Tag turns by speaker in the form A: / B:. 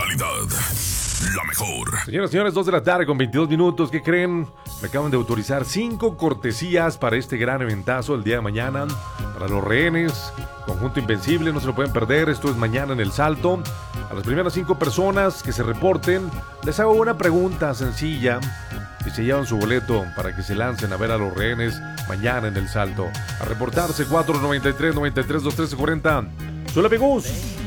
A: calidad, la mejor.
B: Señoras y señores, 2 de la tarde con 22 minutos. ¿Qué creen? Me acaban de autorizar 5 cortesías para este gran eventazo el día de mañana. Para los rehenes, Conjunto Invencible, no se lo pueden perder. Esto es mañana en El Salto. A las primeras 5 personas que se reporten, les hago una pregunta sencilla y se llevan su boleto para que se lancen a ver a los rehenes mañana en El Salto. A reportarse 493-93-213-40. ¡Soy la Pegus!